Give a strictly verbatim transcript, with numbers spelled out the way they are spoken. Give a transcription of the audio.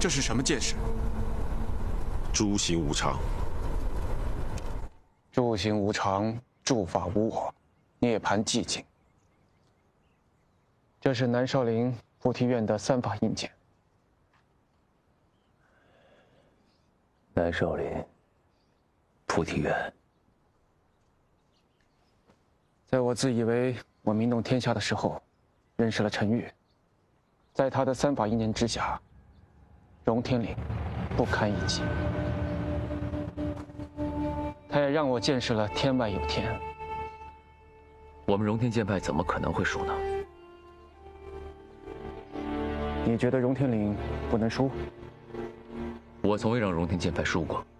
这是什么剑式？ 诸行无常。 诸行无常，诸法无我，涅槃寂静。这是南少林菩提院的三法印剑。 南少林菩提院。 在我自以为我名动天下的时候，认识了陈玉，在他的三法印剑之下，荣天岭不堪一击。他也让我见识了天外有天。 我们荣天剑派怎么可能会输呢？ 你觉得荣天岭不能输？ 我从未让荣天剑派输过。